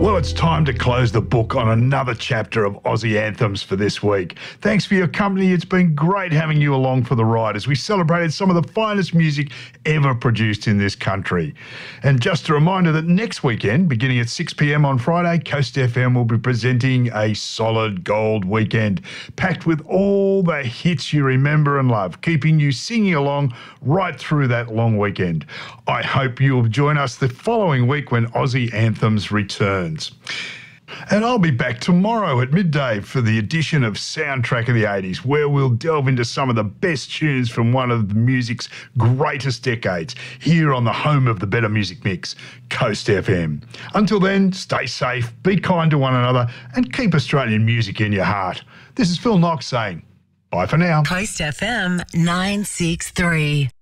Well, it's time to close the book on another chapter of Aussie anthems for this week. Thanks for your company. It's been great having you along for the ride as we celebrated some of the finest music ever produced in this country. And just a reminder that next weekend, beginning at 6 p.m. on Friday, Coast FM will be presenting a solid gold weekend, packed with all the hits you remember and love, keeping you singing along right through that long weekend. I hope you'll join us the following week when Aussie Anthems returns. And I'll be back tomorrow at midday for the edition of Soundtrack of the 80s, where we'll delve into some of the best tunes from one of the music's greatest decades, here on the home of the better music mix, Coast FM. Until then, stay safe, be kind to one another, and keep Australian music in your heart. This is Phil Knox saying bye for now. Coast FM 963.